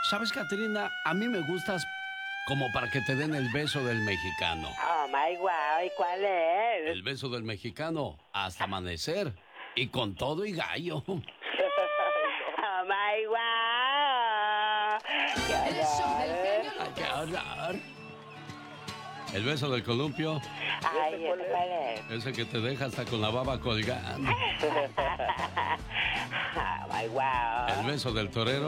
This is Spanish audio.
¿Sabes, Catrina? A mí me gustas como para que te den el beso del mexicano. Oh my wow, ¿y cuál es? El beso del mexicano hasta amanecer. Y con todo y gallo. Oh my wow. El show del genio Hay que Lucas. hablar. El beso del columpio. Ay, ¿ese cuál es? Ese que te deja hasta con la baba colgando. Oh my wow. El beso del torero.